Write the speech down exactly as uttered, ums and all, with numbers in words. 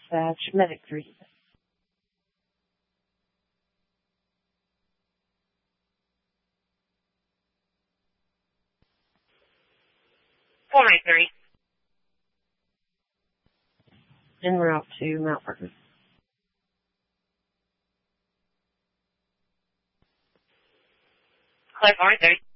dispatch medic three. four nine three. En route to Mount Vernon. Clear four nine three.